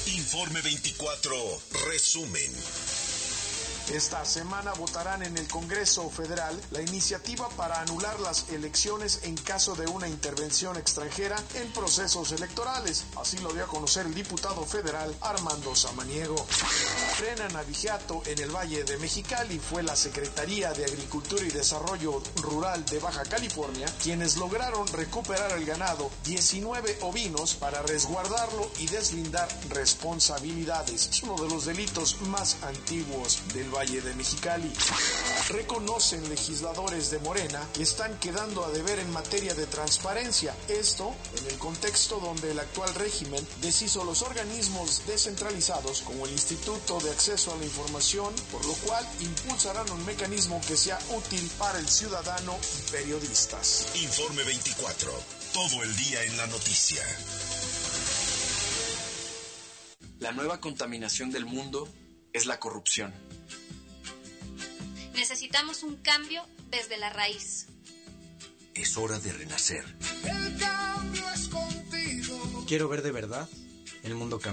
Informe 24, resumen. Esta semana votarán en el Congreso Federal la iniciativa para anular las elecciones en caso de una intervención extranjera en procesos electorales. Así lo dio a conocer el diputado federal Armando Samaniego. Frenan abigeato en el Valle de Mexicali. Fue la Secretaría de Agricultura y Desarrollo Rural de Baja California quienes lograron recuperar el ganado, 19 ovinos, para resguardarlo y deslindar responsabilidades. Es uno de los delitos más antiguos del Valle de Mexicali. Reconocen legisladores de Morena que están quedando a deber en materia de transparencia. Esto en el contexto donde el actual régimen deshizo los organismos descentralizados como el Instituto de Acceso a la Información, por lo cual impulsarán un mecanismo que sea útil para el ciudadano y periodistas. Informe 24. Todo el día en la noticia. La nueva contaminación del mundo es la corrupción. Necesitamos un cambio desde la raíz. Es hora de renacer. El cambio es contigo. Quiero ver de verdad el mundo cambiar.